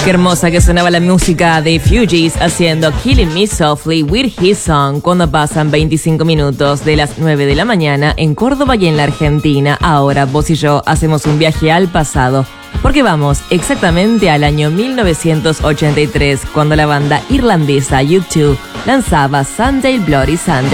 Qué hermosa que sonaba la música de Fugees haciendo Killing Me Softly with His Song cuando pasan 25 minutos de las 9 de la mañana en Córdoba y en la Argentina. Ahora vos y yo hacemos un viaje al pasado porque vamos exactamente al año 1983 cuando la banda irlandesa U2 lanzaba Sunday Bloody Sunday.